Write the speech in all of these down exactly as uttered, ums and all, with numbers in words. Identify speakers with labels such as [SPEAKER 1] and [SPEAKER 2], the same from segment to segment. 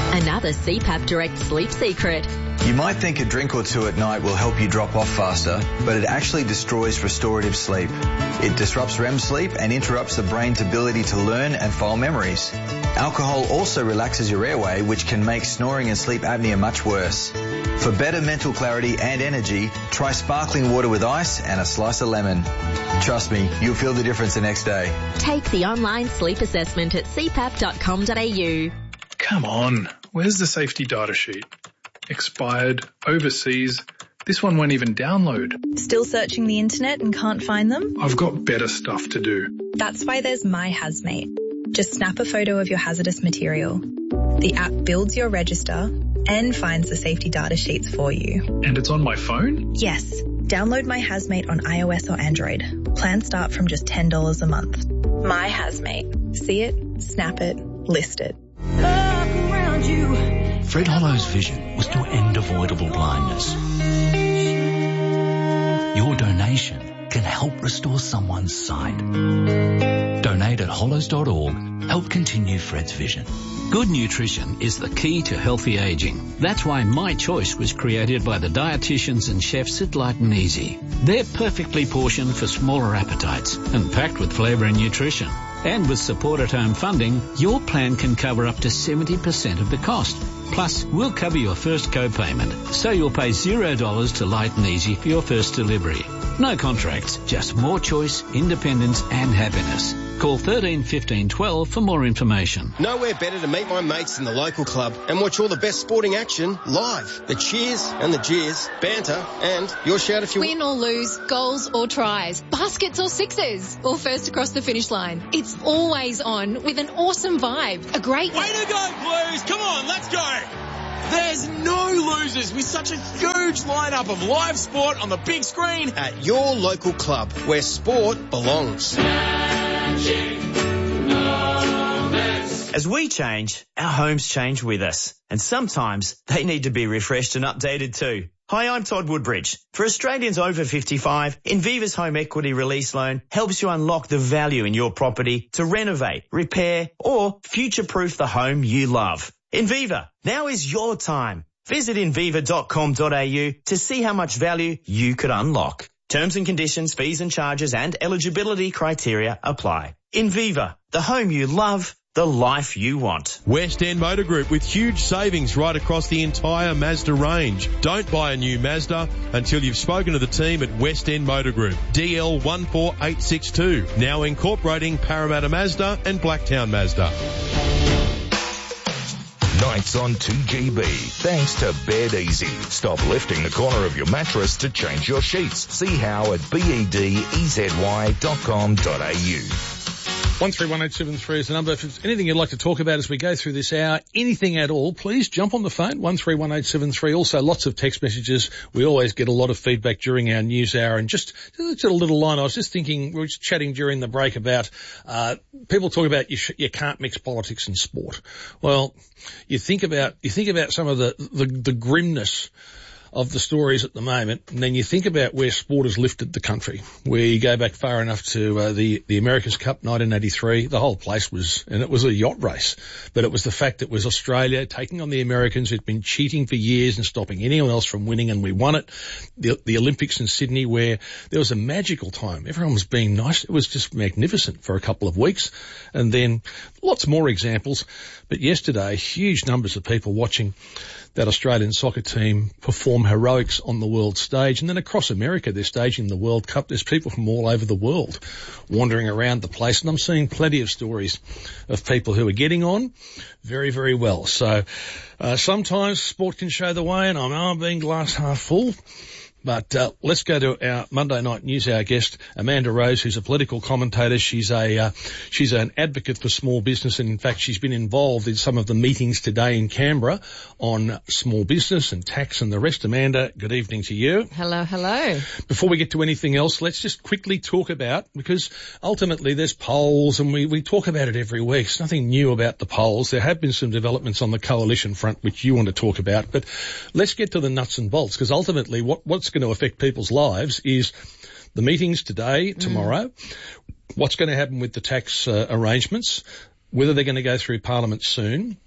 [SPEAKER 1] Another C PAP Direct sleep secret.
[SPEAKER 2] You might think a drink or two at night will help you drop off faster, but it actually destroys restorative sleep. It disrupts R E M sleep and interrupts the brain's ability to learn and file memories. Alcohol also relaxes your airway, which can make snoring and sleep apnea much worse. For better mental clarity and energy, try sparkling water with ice and a slice of lemon. Trust me, you'll feel the difference the next day.
[SPEAKER 1] Take the online sleep assessment at c pap dot com dot a u.
[SPEAKER 3] Come on, where's the safety data sheet? Expired, overseas. This one won't even download.
[SPEAKER 4] Still searching the internet and can't find them?
[SPEAKER 3] I've got better stuff to do.
[SPEAKER 4] That's why there's My Hazmate. Just snap a photo of your hazardous material. The app builds your register and finds the safety data sheets for you.
[SPEAKER 3] And it's on my phone?
[SPEAKER 4] Yes. Download My Hazmate on iOS or Android. Plans start from just ten dollars a month. My Hazmate. See it, snap it, list it.
[SPEAKER 5] Look around you. Fred Hollow's vision was to end avoidable blindness. Your donation can help restore someone's sight. Donate at hollows dot org. Help continue Fred's vision.
[SPEAKER 6] Good nutrition is the key to healthy aging. That's why My Choice was created by the dietitians and chefs at Light and Easy. They're perfectly portioned for smaller appetites and packed with flavour and nutrition. And with support at home funding, your plan can cover up to seventy percent of the cost. Plus, we'll cover your first co-payment, so you'll pay zero dollars to Light and Easy for your first delivery. No contracts, just more choice, independence and happiness. Call thirteen fifteen twelve for more information.
[SPEAKER 7] Nowhere better to meet my mates in the local club and watch all the best sporting action live. The cheers and the jeers, banter and your shout if you
[SPEAKER 8] win or lose, goals or tries, baskets or sixes, or first across the finish line. It's always on with an awesome vibe. A great
[SPEAKER 9] way to go, Blues! Come on, let's go! There's no losers with such a huge lineup of live sport on the big screen
[SPEAKER 7] at your local club where sport belongs.
[SPEAKER 10] As we change, our homes change with us, and sometimes they need to be refreshed and updated too. Hi, I'm Todd Woodbridge. For Australians over fifty-five, Inviva's Home Equity Release Loan helps you unlock the value in your property to renovate, repair, or future-proof the home you love. Inviva, now is your time. Visit inviva dot com dot a u to see how much value you could unlock. Terms and conditions, fees and charges and eligibility criteria apply. Inviva, the home you love, the life you want.
[SPEAKER 11] West End Motor Group with huge savings right across the entire Mazda range. Don't buy a new Mazda until you've spoken to the team at West End Motor Group. D L one four eight six two, now incorporating Parramatta Mazda and Blacktown Mazda.
[SPEAKER 12] Nights on two G B. Thanks to Bed Easy. Stop lifting the corner of your mattress to change your sheets. See how at bedy dot com dot a u.
[SPEAKER 13] one three one eight seven three is the number. If there's anything you'd like to talk about as we go through this hour, anything at all, please jump on the phone, one three one eight seven three. Also, lots of text messages. We always get a lot of feedback during our news hour. And just, just a little line, I was just thinking, we were just chatting during the break about uh people talk about you, sh- you can't mix politics and sport. Well, you think about you think about some of the, the, the grimness of the stories at the moment, and then you think about where sport has lifted the country, where you go back far enough to uh, the, the America's Cup nineteen eighty-three, the whole place was, and it was a yacht race, but it was the fact that it was Australia taking on the Americans who'd been cheating for years and stopping anyone else from winning, and we won it. The, the Olympics in Sydney, where there was a magical time. Everyone was being nice. It was just magnificent for a couple of weeks, and then lots more examples. But yesterday, huge numbers of people watching that Australian soccer team perform heroics on the world stage. And then across America, they're staging the World Cup. There's people from all over the world wandering around the place. And I'm seeing plenty of stories of people who are getting on very, very well. So uh, sometimes sport can show the way, and I'm, I'm being glass half full. But uh, let's go to our Monday night news hour guest, Amanda Rose, who's a political commentator. She's a uh, she's an advocate for small business, and in fact, she's been involved in some of the meetings today in Canberra on small business and tax and the rest. Amanda, good evening to you.
[SPEAKER 14] Hello, hello.
[SPEAKER 13] Before we get to anything else, let's just quickly talk about, because ultimately there's polls, and we, we talk about it every week. There's nothing new about the polls. There have been some developments on the coalition front, which you want to talk about, but let's get to the nuts and bolts, because ultimately what, what's going to affect people's lives is the meetings today, tomorrow, mm. what's going to happen with the tax uh, arrangements, whether they're going to go through Parliament soon,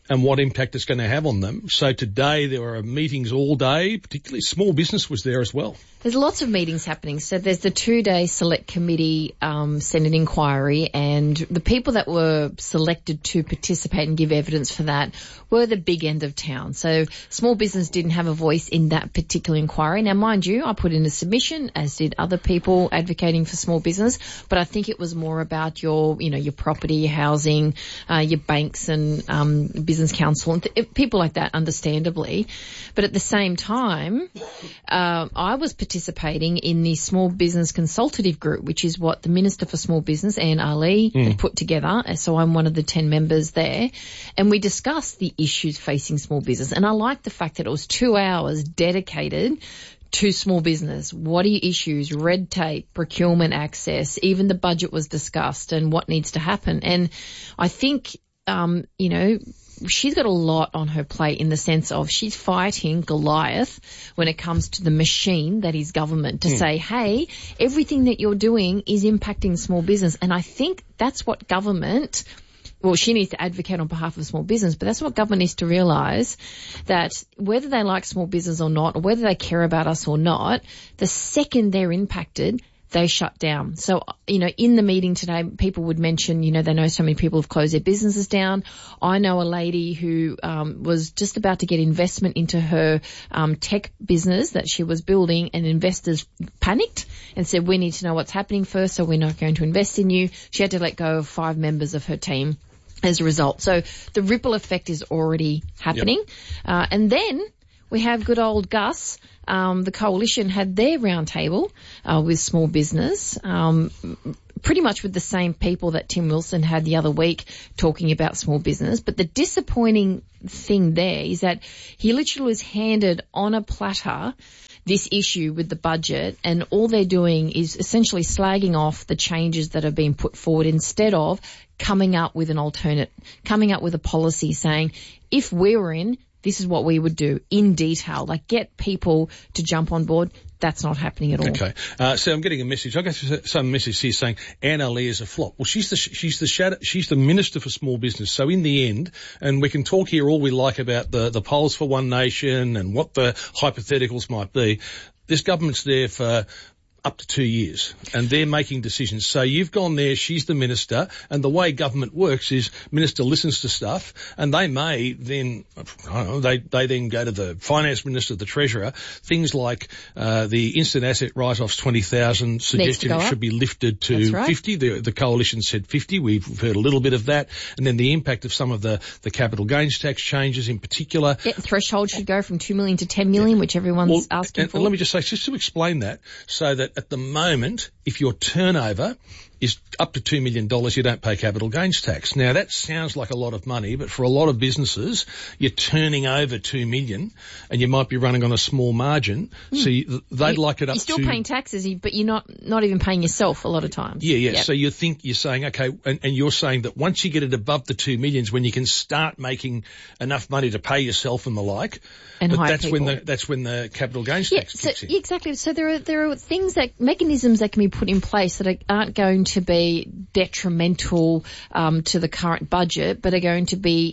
[SPEAKER 13] and what impact it's going to have on them. So today there were meetings all day, particularly small business was there as well.
[SPEAKER 14] There's lots of meetings happening. So there's the two-day select committee um, Senate inquiry, and the people that were selected to participate and give evidence for that were the big end of town. So small business didn't have a voice in that particular inquiry. Now, mind you, I put in a submission, as did other people advocating for small business, but I think it was more about your, you know, your property, your housing, uh, your banks and um, business council and th- people like that, understandably. But at the same time, uh, I was participating in the Small Business Consultative Group, which is what the Minister for Small Business, Anne Ali, mm. had put together. So I'm one of the ten members there. And we discussed the issues facing small business. And I like the fact that it was two hours dedicated to small business. What are your issues? Red tape, procurement access, even the budget was discussed and what needs to happen. And I think, um, you know, she's got a lot on her plate in the sense of she's fighting Goliath when it comes to the machine that is government to mm. say, hey, everything that you're doing is impacting small business. And I think that's what government, well, she needs to advocate on behalf of small business, but that's what government needs to realise, that whether they like small business or not, or whether they care about us or not, the second they're impacted, they shut down. So, you know, in the meeting today, people would mention, you know, they know so many people have closed their businesses down. I know a lady who um, was just about to get investment into her um, tech business that she was building, and investors panicked and said, we need to know what's happening first, so we're not going to invest in you. She had to let go of five members of her team as a result. So the ripple effect is already happening. Yep. Uh, and then we have good old Gus. Um, the coalition had their roundtable uh, with small business, um, pretty much with the same people that Tim Wilson had the other week talking about small business. But the disappointing thing there is that he literally was handed on a platter this issue with the budget, and all they're doing is essentially slagging off the changes that have been put forward instead of coming up with an alternate, coming up with a policy saying, if we were in, this is what we would do in detail, like get people to jump on board. That's not happening at all. Okay.
[SPEAKER 13] Uh, so I'm getting a message. I got some message here saying Anne Ali is a flop. Well, she's the, she's the shadow, she's the Minister for Small Business. So in the end, and we can talk here all we like about the, the polls for One Nation and what the hypotheticals might be. This government's there for up to two years, and they're making decisions. So you've gone there, she's the minister, and the way government works is minister listens to stuff, and they may then, I don't know, they, they then go to the finance minister, the treasurer, things like uh, the instant asset write-offs twenty thousand, suggestion it should be lifted to right. fifty. The, the coalition said fifty. We've heard a little bit of that. And then the impact of some of the, the capital gains tax changes in particular.
[SPEAKER 14] Yeah, the threshold should go from two million to ten million, yeah. which everyone's well, asking
[SPEAKER 13] and,
[SPEAKER 14] for.
[SPEAKER 13] And let me just say, just to explain that, so that at the moment, if your turnover is up to two million dollars, you don't pay capital gains tax. Now, that sounds like a lot of money, but for a lot of businesses, you're turning over two million dollars and you might be running on a small margin. Mm. So you, they'd you, like it up to...
[SPEAKER 14] You're still to, paying taxes, but you're not, not even paying yourself a lot of times.
[SPEAKER 13] Yeah, yeah. Yep. So you think, you're saying, okay, and, and you're saying that once you get it above the two millions, when you can start making enough money to pay yourself and the like,
[SPEAKER 14] and
[SPEAKER 13] but
[SPEAKER 14] hire
[SPEAKER 13] that's
[SPEAKER 14] people.
[SPEAKER 13] when the, that's when the capital gains
[SPEAKER 14] yeah,
[SPEAKER 13] tax
[SPEAKER 14] so,
[SPEAKER 13] kicks in.
[SPEAKER 14] Exactly. So there are, there are things that, mechanisms that can be put in place that are, aren't going to be detrimental um, to the current budget, but are going to be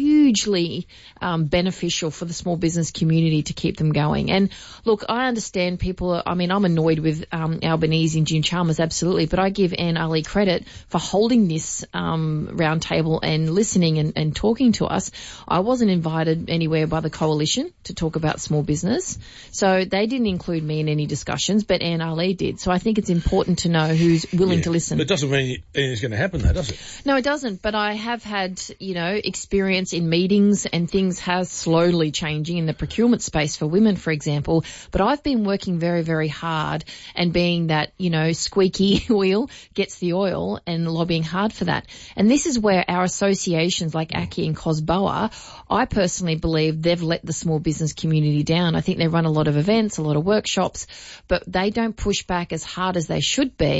[SPEAKER 14] hugely um, beneficial for the small business community to keep them going. And look, I understand people are, I mean, I'm annoyed with um, Albanese and Jim Chalmers, absolutely, but I give Anne Ali credit for holding this um, roundtable and listening and, and talking to us. I wasn't invited anywhere by the coalition to talk about small business, so they didn't include me in any discussions, but Anne Ali did. So I think it's important to know who's willing
[SPEAKER 13] yeah,
[SPEAKER 14] to listen.
[SPEAKER 13] But it doesn't mean anything's going to happen though, does it?
[SPEAKER 14] No, it doesn't, but I have had, you know, experience in meetings, and things have slowly changing in the procurement space for women, for example, but I've been working very, very hard and being that, you know, squeaky wheel gets the oil and lobbying hard for that. And this is where our associations like A C C I and COSBOA, I personally believe they've let the small business community down. I think they run a lot of events, a lot of workshops, but they don't push back as hard as they should be,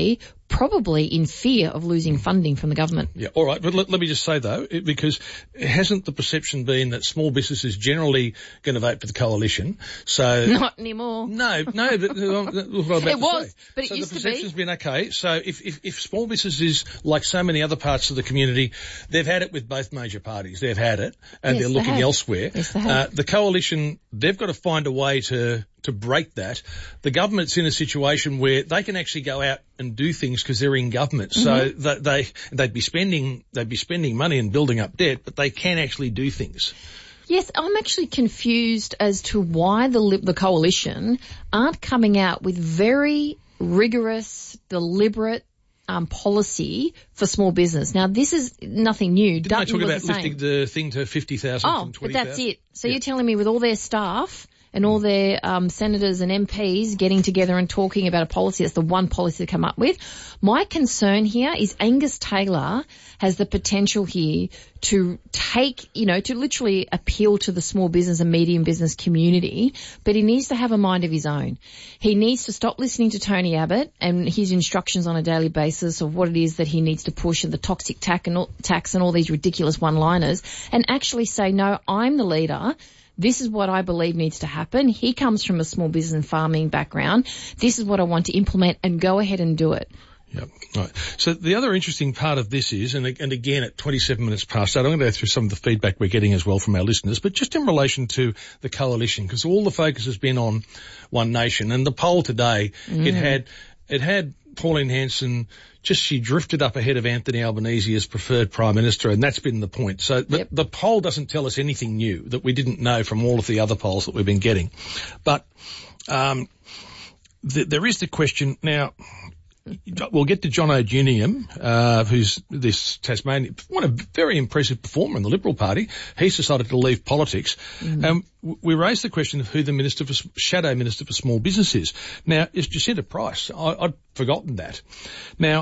[SPEAKER 14] probably in fear of losing funding from the government.
[SPEAKER 13] Yeah, all right. But let, let me just say, though, it, because hasn't the perception been that small business is generally going to vote for the coalition? So
[SPEAKER 14] Not anymore.
[SPEAKER 13] No, no, but uh, what I'm about
[SPEAKER 14] it was,
[SPEAKER 13] to say.
[SPEAKER 14] but it
[SPEAKER 13] so
[SPEAKER 14] used
[SPEAKER 13] the
[SPEAKER 14] to be.
[SPEAKER 13] perception's been okay. So if, if, if small business is like so many other parts of the community, they've had it with both major parties. They've had it, and
[SPEAKER 14] Yes,
[SPEAKER 13] they're
[SPEAKER 14] they
[SPEAKER 13] looking
[SPEAKER 14] have.
[SPEAKER 13] elsewhere.
[SPEAKER 14] Yes, they have.
[SPEAKER 13] Uh, the coalition, they've got to find a way to to break that. The government's in a situation where they can actually go out and do things because they're in government. So
[SPEAKER 14] Mm-hmm.
[SPEAKER 13] that they they'd be spending they'd be spending money and building up debt, but they can actually do things.
[SPEAKER 14] Yes, I'm actually confused as to why the Lib- the coalition aren't coming out with very rigorous, deliberate um, policy for small business. Now, this is nothing new.
[SPEAKER 13] Didn't
[SPEAKER 14] Dutton
[SPEAKER 13] they talk
[SPEAKER 14] was
[SPEAKER 13] about
[SPEAKER 14] the same.
[SPEAKER 13] lifting the thing to fifty thousand
[SPEAKER 14] Oh,
[SPEAKER 13] from
[SPEAKER 14] but
[SPEAKER 13] twenty
[SPEAKER 14] that's
[SPEAKER 13] thousand?
[SPEAKER 14] it. So you're telling me with all their staff and all their um, senators and M Ps getting together and talking about a policy, that's the one policy to come up with. My concern here is Angus Taylor has the potential here to take, you know, to literally appeal to the small business and medium business community, but he needs to have a mind of his own. He needs to stop listening to Tony Abbott and his instructions on a daily basis of what it is that he needs to push and the toxic tax and all, tax and all these ridiculous one-liners, and actually say, no, I'm the leader. This is what I believe needs to happen. He comes from a small business and farming background. This is what I want to implement, and go ahead and do it.
[SPEAKER 13] Yep. Right. So the other interesting part of this is, and, and again at twenty-seven minutes past eight, I'm going to go through some of the feedback we're getting as well from our listeners, but just in relation to the coalition, because all the focus has been on One Nation, and the poll today,
[SPEAKER 14] Mm.
[SPEAKER 13] it had, it had Pauline Hanson, just she drifted up ahead of Anthony Albanese as preferred Prime Minister, and that's been the point. So the,
[SPEAKER 14] Yep.
[SPEAKER 13] the poll doesn't tell us anything new that we didn't know from all of the other polls that we've been getting. But um, th- there is the question now. We'll get to John O'Duniam, uh, who's this Tasmanian, one a very impressive performer in the Liberal Party. He's decided to leave politics.
[SPEAKER 14] Mm.
[SPEAKER 13] Um, we raised the question of who the Minister for, Shadow Minister for Small Business is. Now, it's Jacinta Price. I, I'd forgotten that. Now,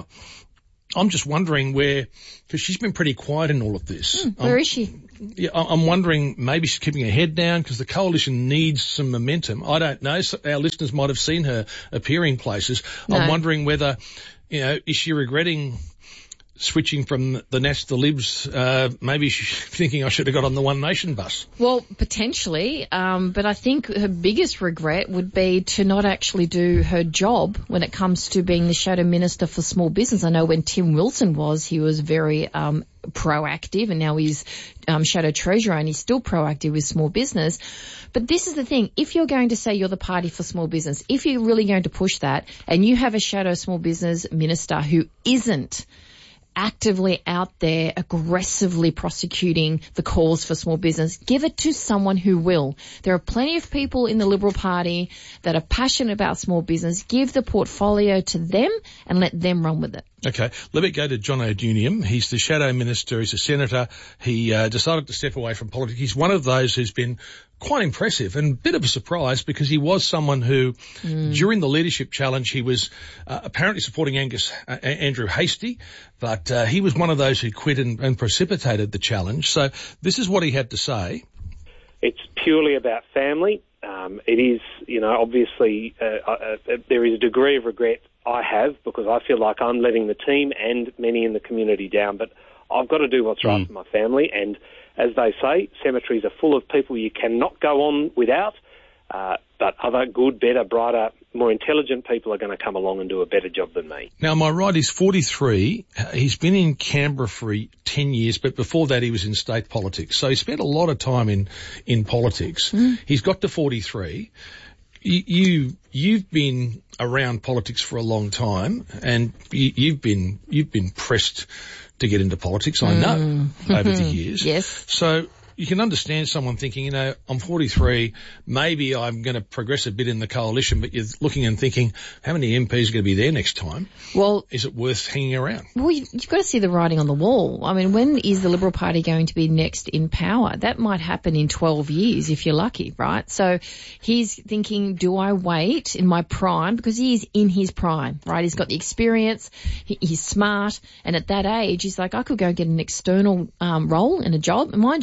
[SPEAKER 13] I'm just wondering where, because she's been pretty quiet in all of this.
[SPEAKER 14] Mm, where
[SPEAKER 13] I'm,
[SPEAKER 14] is she?
[SPEAKER 13] Yeah, I- I'm wondering maybe she's keeping her head down because the coalition needs some momentum. I don't know. So our listeners might have seen her appearing places.
[SPEAKER 14] No.
[SPEAKER 13] I'm wondering whether, you know, is she regretting switching from the Nats to the Libs? Uh, maybe she's thinking I should have got on the One Nation bus.
[SPEAKER 14] Well, potentially, um, but I think her biggest regret would be to not actually do her job when it comes to being the Shadow Minister for Small Business. I know when Tim Wilson was, he was very um, proactive, and now he's um, Shadow Treasurer, and he's still proactive with small business. But this is the thing, if you're going to say you're the party for small business, if you're really going to push that, and you have a Shadow Small Business Minister who isn't actively out there aggressively prosecuting the cause for small business, give it to someone who will. There are plenty of people in the Liberal Party that are passionate about small business. Give the portfolio to them and let them run with it.
[SPEAKER 13] Okay, let me go to John O'Duniam. He's the Shadow Minister. He's a senator. He uh, decided to step away from politics. He's one of those who's been quite impressive and a bit of a surprise because he was someone who, mm. during the leadership challenge, he was uh, apparently supporting Angus uh, Andrew Hastie, but uh, he was one of those who quit and, and precipitated the challenge. So this is what he had to say.
[SPEAKER 15] It's purely about family. Um, it is, you know, obviously uh, uh, uh, there is a degree of regret I have because I feel like I'm letting the team and many in the community down, but I've got to do what's right mm. for my family. And as they say, cemeteries are full of people you cannot go on without, uh, but other good, better, brighter, more intelligent people are going to come along and do a better job than me.
[SPEAKER 13] Now, am I right? He's forty-three. He's been in Canberra for ten years, but before that he was in state politics. So he spent a lot of time in, in politics. Mm. He's got to forty-three. You, you, you've been around politics for a long time, and you, you've been, you've been pressed to get into politics, I know, mm. over the years.
[SPEAKER 14] Yes.
[SPEAKER 13] So you can understand someone thinking, you know, I'm forty-three, maybe I'm going to progress a bit in the coalition, but you're looking and thinking, how many M Ps are going to be there next time?
[SPEAKER 14] Well,
[SPEAKER 13] is it worth hanging around?
[SPEAKER 14] Well, you've got to see the writing on the wall. I mean, when is the Liberal Party going to be next in power? That might happen in twelve years if you're lucky, right? So he's thinking, do I wait in my prime? Because he is in his prime, right? He's got the experience, he, he's smart, and at that age, he's like, I could go get an external um, role in a job. And mind you, he might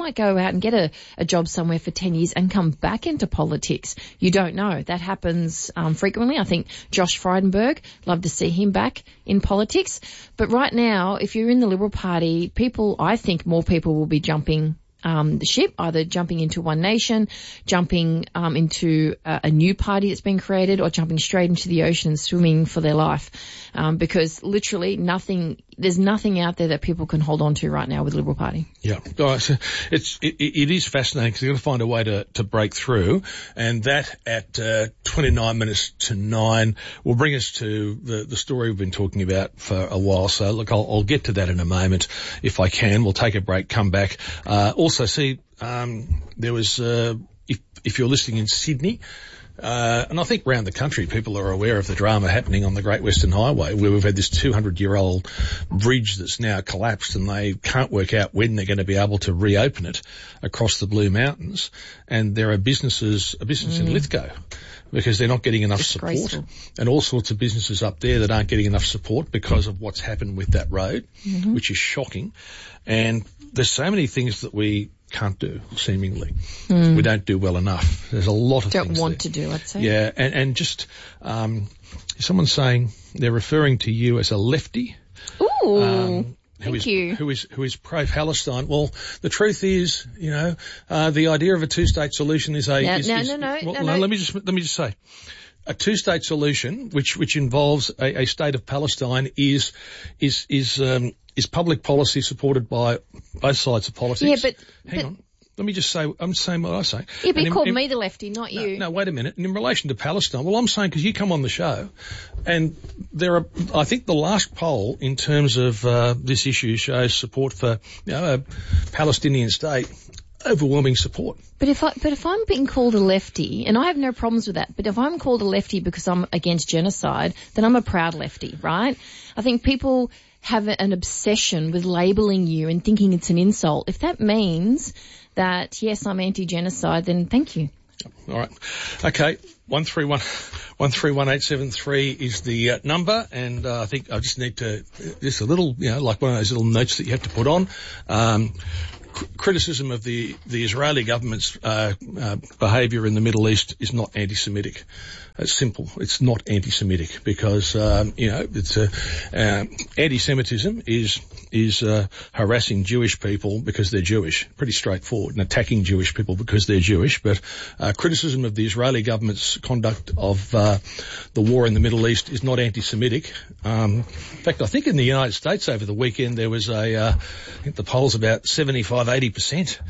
[SPEAKER 14] might go out and get a, a job somewhere for ten years and come back into politics. You don't know. That happens um, frequently. I think Josh Frydenberg, love to see him back in politics. But right now, if you're in the Liberal Party, people, I think more people will be jumping Um, the ship, either jumping into One Nation, jumping um, into a, a new party that's been created, or jumping straight into the ocean and swimming for their life. Um, because literally nothing, there's nothing out there that people can hold on to right now with the Liberal Party.
[SPEAKER 13] Yeah, oh, so it's it, it is fascinating because they're going to find a way to, to break through, and that at uh, twenty-nine minutes to nine will bring us to the, the story we've been talking about for a while. So look, I'll, I'll get to that in a moment if I can. We'll take a break, come back. Uh, also, see, um, there was uh, if if you're listening in Sydney. Uh, and I think around the country people are aware of the drama happening on the Great Western Highway, where we've had this two hundred year old bridge that's now collapsed, and they can't work out when they're going to be able to reopen it across the Blue Mountains. And there are businesses, a business mm. in Lithgow, because they're not getting enough support, and all sorts of businesses up there that aren't getting enough support because of what's happened with that road, mm-hmm. which is shocking. And there's so many things that we can't do, seemingly. Mm. We don't do well enough. There's a lot of
[SPEAKER 14] don't
[SPEAKER 13] things
[SPEAKER 14] Don't want
[SPEAKER 13] there.
[SPEAKER 14] to do, I'd say.
[SPEAKER 13] Yeah, and, and just, um, someone's saying they're referring to you as a lefty.
[SPEAKER 14] Ooh.
[SPEAKER 13] Um,
[SPEAKER 14] Thank
[SPEAKER 13] who is,
[SPEAKER 14] you.
[SPEAKER 13] Who is, who is pro-Palestine. Well, the truth is, you know, uh, the idea of a two-state solution is a,
[SPEAKER 14] no,
[SPEAKER 13] is,
[SPEAKER 14] no,
[SPEAKER 13] is,
[SPEAKER 14] no, no,
[SPEAKER 13] well,
[SPEAKER 14] no,
[SPEAKER 13] no,
[SPEAKER 14] no.
[SPEAKER 13] let me just, let me just say. A two-state solution, which, which involves a, a state of Palestine, is, is, is, um, is public policy supported by both sides of politics.
[SPEAKER 14] Yeah, but,
[SPEAKER 13] hang
[SPEAKER 14] but,
[SPEAKER 13] on. Let me just say, I'm saying what I say.
[SPEAKER 14] Yeah, but you
[SPEAKER 13] in,
[SPEAKER 14] called
[SPEAKER 13] in,
[SPEAKER 14] me the lefty, not
[SPEAKER 13] no,
[SPEAKER 14] you.
[SPEAKER 13] No, wait a minute. And in relation to Palestine, well, I'm saying because you come on the show, and there are, I think the last poll in terms of uh, this issue shows support for, you know, a Palestinian state. Overwhelming support.
[SPEAKER 14] But if I, but if I'm being called a lefty, and I have no problems with that, but if I'm called a lefty because I'm against genocide, then I'm a proud lefty, right? I think people have an obsession with labelling you and thinking it's an insult. If that means that, yes, I'm anti-genocide, then thank you.
[SPEAKER 13] All right. Okay. One three one, one three one eight seven three is the uh, number, and uh, I think I just need to, just a little, you know, like one of those little notes that you have to put on. Um, criticism of the, the Israeli government's uh, uh, behaviour in the Middle East is not anti-Semitic. It's simple. It's not anti-Semitic because, um, you know, it's uh, uh, anti-Semitism is is uh, harassing Jewish people because they're Jewish. Pretty straightforward. And attacking Jewish people because they're Jewish. But uh, criticism of the Israeli government's conduct of uh, the war in the Middle East is not anti-Semitic. Um, in fact, I think in the United States over the weekend there was a, uh, I think the poll's about seventy-five, eighty percent.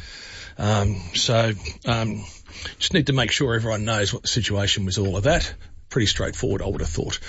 [SPEAKER 13] Um, so, um, just need to make sure everyone knows what the situation was, all of that. Pretty straightforward, I would have thought.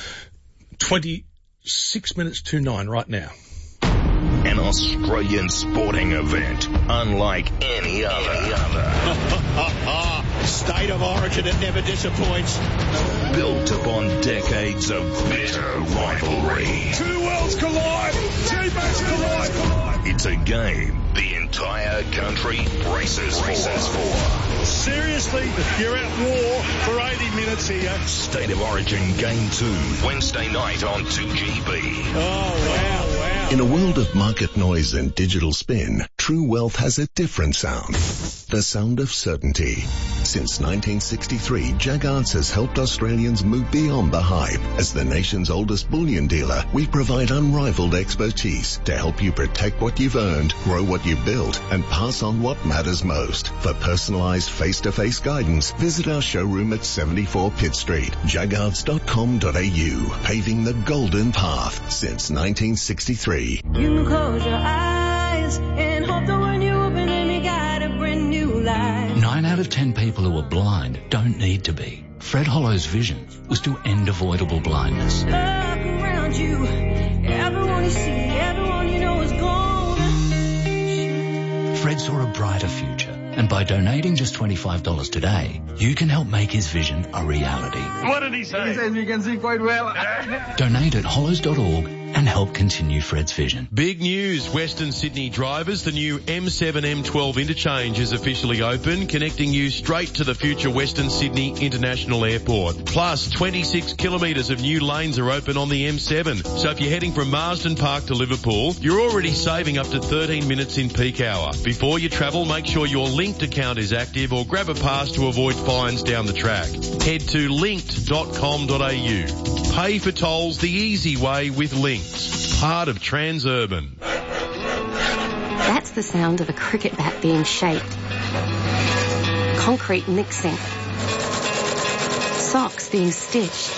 [SPEAKER 13] twenty-six minutes to nine right now.
[SPEAKER 12] An Australian sporting event unlike any other. Any other.
[SPEAKER 9] State of origin, it never disappoints.
[SPEAKER 12] Built upon decades of bitter rivalry.
[SPEAKER 9] Two worlds collide. Teammates collide.
[SPEAKER 12] It's a game the entire country races, races for. for.
[SPEAKER 9] Seriously, you're at war for eighty minutes here.
[SPEAKER 12] State of Origin Game two, Wednesday night on two G B.
[SPEAKER 9] Oh, wow, wow.
[SPEAKER 16] In a world of market noise and digital spin, True Wealth has a different sound. The sound of certainty. Since nineteen sixty-three, Jaggards has helped Australians move beyond the hype. As the nation's oldest bullion dealer, we provide unrivaled expertise to help you protect what you've earned, grow what you've built, and pass on what matters most. For personalised face-to-face guidance, visit our showroom at seventy-four Pitt Street, jaggards dot com dot a u. Paving the golden path since nineteen sixty-three.
[SPEAKER 17] You can close your eyes and hope that when you open them, you got a brand new life.
[SPEAKER 5] Nine out of ten people who are blind don't need to be. Fred Hollow's vision was to end avoidable blindness.
[SPEAKER 17] Look around you, everyone you see, everyone you know is gone.
[SPEAKER 5] Fred saw a brighter future, and by donating just twenty-five dollars today, you can help make his vision a reality.
[SPEAKER 9] What did he say?
[SPEAKER 18] He says you can see quite well.
[SPEAKER 5] Donate at hollows dot org and help continue Fred's vision.
[SPEAKER 11] Big news, Western Sydney drivers. The new M seven M twelve interchange is officially open, connecting you straight to the future Western Sydney International Airport. Plus, twenty-six kilometres of new lanes are open on the M seven. So if you're heading from Marsden Park to Liverpool, you're already saving up to thirteen minutes in peak hour. Before you travel, make sure your Linked account is active or grab a pass to avoid fines down the track. Head to linked dot com dot a u. Pay for tolls the easy way with Linked. Part of Transurban.
[SPEAKER 18] That's the sound of a cricket bat being shaped. Concrete mixing. Socks being stitched.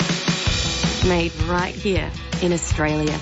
[SPEAKER 18] Made right here in Australia.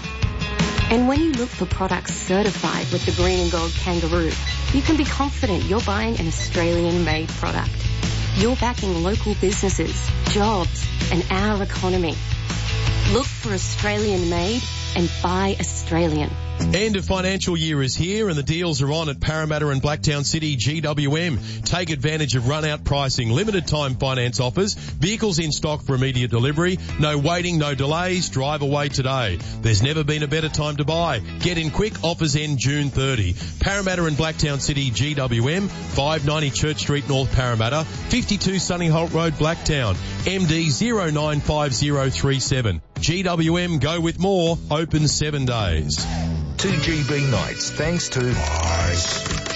[SPEAKER 18] And when you look for products certified with the green and gold kangaroo, you can be confident you're buying an Australian-made product. You're backing local businesses, jobs, and our economy. Look for Australian-made and buy Australian.
[SPEAKER 11] End of financial year is here and the deals are on at Parramatta and Blacktown City G W M. Take advantage of run-out pricing, limited time finance offers, vehicles in stock for immediate delivery, no waiting, no delays, drive away today. There's never been a better time to buy. Get in quick, offers end June thirtieth. Parramatta and Blacktown City G W M, five ninety Church Street, North Parramatta, fifty-two Sunny Holt Road, Blacktown, M D zero nine five zero three seven. G W M, go with more, open seven days.
[SPEAKER 12] two G B nights thanks to Ice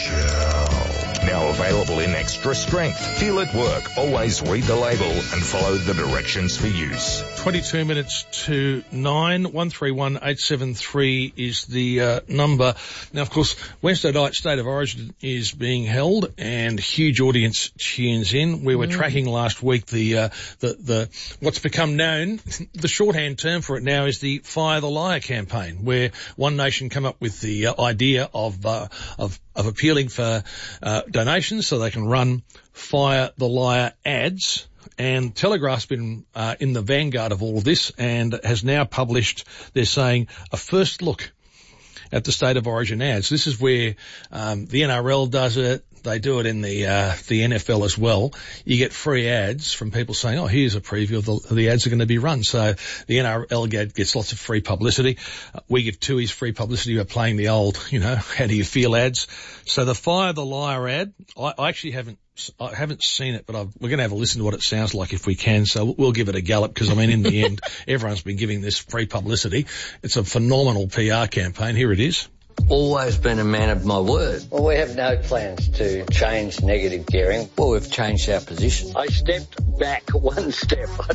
[SPEAKER 12] Gel. Now available in extra strength. Feel it work. Always read the label and follow the directions for use.
[SPEAKER 13] twenty-two minutes to nine. one three one eight seven three is the uh, number. Now, of course, Wednesday night State of Origin is being held and huge audience tunes in. We were mm. tracking last week the, uh, the, the, what's become known, the shorthand term for it now is the Fire the Liar campaign, where One Nation come up with the uh, idea of, uh, of, of appealing for, uh, donations so they can run Fire the Liar ads. And Telegraph's been uh, in the vanguard of all of this and has now published, they're saying, a first look at the State of Origin ads. This is where um, the N R L does it. They do it in the uh, the N F L as well. You get free ads from people saying, oh, here's a preview of the, the ads are going to be run. So the N R L ad gets lots of free publicity. Uh, we give Tui's free publicity by playing the old, you know, how do you feel ads. So the Fire the Liar ad, I, I actually haven't I haven't seen it, but I've, we're going to have a listen to what it sounds like if we can. So we'll give it a gallop because, I mean, in the end, everyone's been giving this free publicity. It's a phenomenal P R campaign. Here it is.
[SPEAKER 19] Always been a man of my word.
[SPEAKER 20] Well, we have no plans to change negative gearing.
[SPEAKER 19] Well, we've changed our position.
[SPEAKER 20] I stepped back one step.